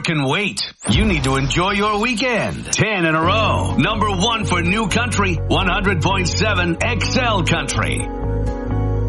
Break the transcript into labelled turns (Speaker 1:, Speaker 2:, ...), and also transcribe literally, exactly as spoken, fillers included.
Speaker 1: can wait. You need to enjoy your weekend. Ten in a row. Number one for New Country, one hundred point seven X L Country.